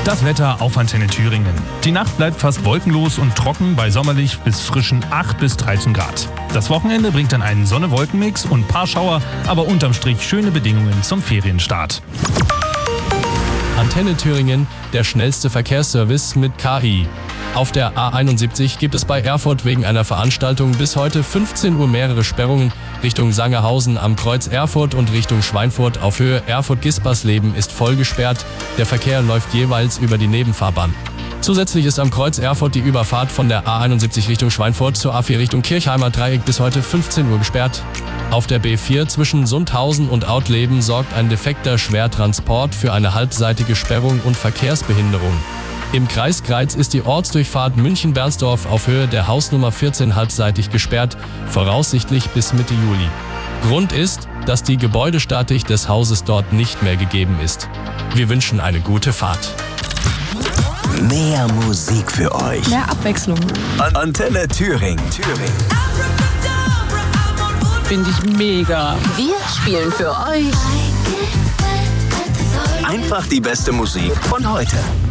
Das Wetter auf Antenne Thüringen. Die Nacht bleibt fast wolkenlos und trocken bei sommerlich bis frischen 8 bis 13 Grad. Das Wochenende bringt dann einen Sonne-Wolken-Mix und ein paar Schauer, aber unterm Strich schöne Bedingungen zum Ferienstart. Antenne Thüringen, der schnellste Verkehrsservice mit KI. Auf der A71 gibt es bei Erfurt wegen einer Veranstaltung bis heute 15 Uhr mehrere Sperrungen. Richtung Sangerhausen am Kreuz Erfurt und Richtung Schweinfurt auf Höhe Erfurt-Gispersleben ist voll gesperrt. Der Verkehr läuft jeweils über die Nebenfahrbahn. Zusätzlich ist am Kreuz Erfurt die Überfahrt von der A71 Richtung Schweinfurt zur A4 Richtung Kirchheimer Dreieck bis heute 15 Uhr gesperrt. Auf der B4 zwischen Sundhausen und Autleben sorgt ein defekter Schwertransport für eine halbseitige Sperrung und Verkehrsbehinderung. Im Kreis Greiz ist die Ortsdurchfahrt München-Bernsdorf auf Höhe der Hausnummer 14 halbseitig gesperrt, voraussichtlich bis Mitte Juli. Grund ist, dass die Gebäudestatik des Hauses dort nicht mehr gegeben ist. Wir wünschen eine gute Fahrt. Mehr Musik für euch. Mehr Abwechslung. Antenne Thüringen. Finde ich mega. Wir spielen für euch Einfach die beste Musik von heute.